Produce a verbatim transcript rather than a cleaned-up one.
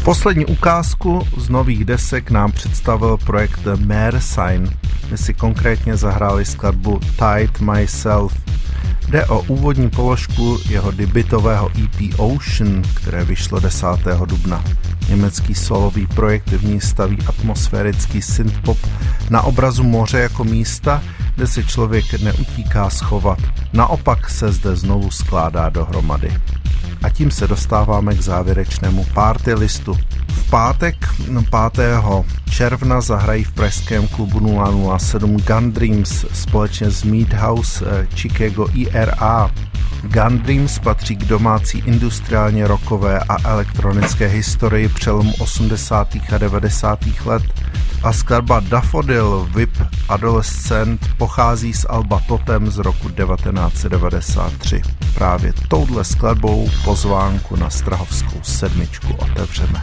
Poslední ukázku z nových desek nám představil projekt Mare Sign. My si konkrétně zahráli skladbu Tide Myself. Jde o úvodní položku jeho debutového E P Ocean, které vyšlo desátého dubna. Německý solový projekt v ní staví atmosférický synthpop na obrazu moře jako místa, kde se člověk neutíká schovat. Naopak se zde znovu skládá dohromady. A tím se dostáváme k závěrečnému party listu. V pátek pátého června zahrají v pražském klubu nula nula sedm Gun Dreams společně s Meathouse Chicago I R A. Gun Dreams patří k domácí industriálně rockové a elektronické historii přelomu osmdesátých a devadesátých let a skladba Daffodil Whip Adolescent pochází z alba Totem z roku devatenáct set devadesát tři. Právě touhle skladbou pozvánku na Strahovskou sedmičku otevřeme.